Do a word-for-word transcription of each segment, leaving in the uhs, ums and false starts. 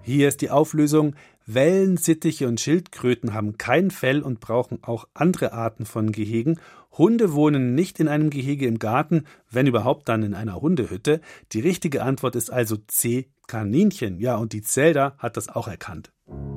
Hier ist die Auflösung: Wellensittiche und Schildkröten haben kein Fell und brauchen auch andere Arten von Gehegen. Hunde wohnen nicht in einem Gehege im Garten, wenn überhaupt dann in einer Hundehütte. Die richtige Antwort ist also C, Kaninchen. Ja, und die Zelda hat das auch erkannt.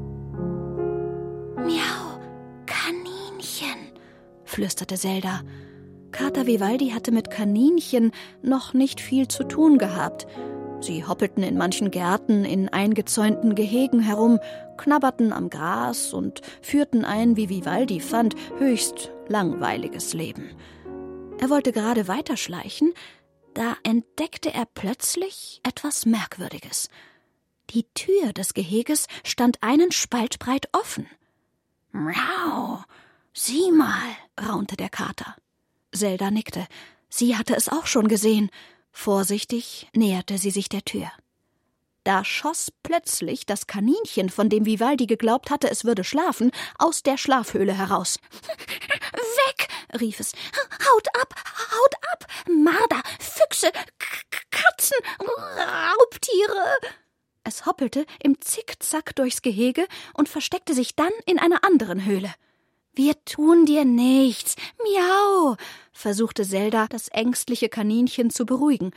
Miau, Kaninchen, flüsterte Zelda. Kater Vivaldi hatte mit Kaninchen noch nicht viel zu tun gehabt. Sie hoppelten in manchen Gärten in eingezäunten Gehegen herum, knabberten am Gras und führten ein, wie Vivaldi fand, höchst langweiliges Leben. Er wollte gerade weiterschleichen, da entdeckte er plötzlich etwas Merkwürdiges. Die Tür des Geheges stand einen Spalt breit offen. »Miau, sieh mal«, raunte der Kater. Zelda nickte. Sie hatte es auch schon gesehen. Vorsichtig näherte sie sich der Tür. Da schoss plötzlich das Kaninchen, von dem Vivaldi geglaubt hatte, es würde schlafen, aus der Schlafhöhle heraus. »Weg«, rief es. »Haut ab, haut ab! Marder, Füchse, K- Katzen, Raubtiere!« Es hoppelte im Zickzack durchs Gehege und versteckte sich dann in einer anderen Höhle. »Wir tun dir nichts. Miau«, versuchte Zelda, das ängstliche Kaninchen zu beruhigen.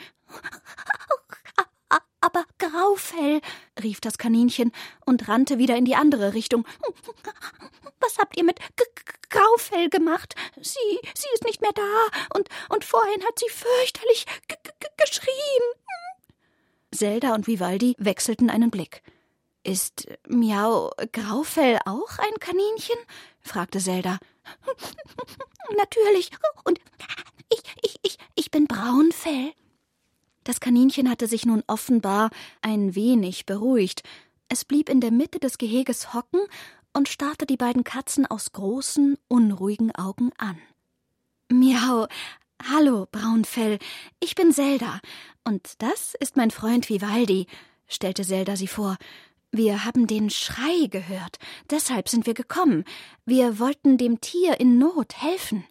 »Aber Graufell«, rief das Kaninchen und rannte wieder in die andere Richtung. »Was habt ihr mit G- G- Graufell gemacht? Sie, sie ist nicht mehr da und, und vorhin hat sie fürchterlich g- g- geschrien.« Zelda und Vivaldi wechselten einen Blick. »Ist Miau Graufell auch ein Kaninchen?« fragte Zelda. »Natürlich, und ich, ich, ich, ich bin Braunfell.« Das Kaninchen hatte sich nun offenbar ein wenig beruhigt. Es blieb in der Mitte des Geheges hocken und starrte die beiden Katzen aus großen, unruhigen Augen an. »Miau, hallo Braunfell, ich bin Zelda, und das ist mein Freund Vivaldi«, stellte Zelda sie vor. »Wir haben den Schrei gehört, deshalb sind wir gekommen. Wir wollten dem Tier in Not helfen.«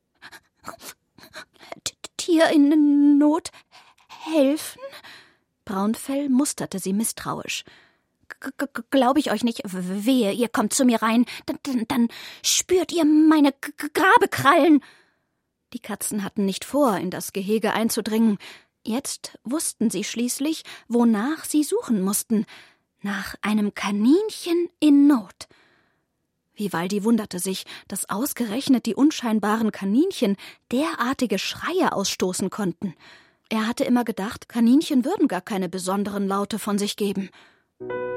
T- »Tier in Not helfen?« Braunfell musterte sie misstrauisch. G- g- »Glaube ich euch nicht. Wehe, ihr kommt zu mir rein, dann, dann, dann spürt ihr meine G- G- Grabekrallen.« Die Katzen hatten nicht vor, in das Gehege einzudringen. Jetzt wussten sie schließlich, wonach sie suchen mussten. Nach einem Kaninchen in Not. Vivaldi wunderte sich, dass ausgerechnet die unscheinbaren Kaninchen derartige Schreie ausstoßen konnten. Er hatte immer gedacht, Kaninchen würden gar keine besonderen Laute von sich geben.